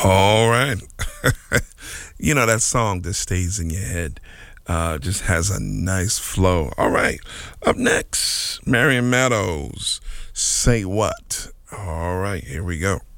All right. You know, that song that stays in your head just has a nice flow. All right. Up next, Marion Meadows, Say What? All right, here we go.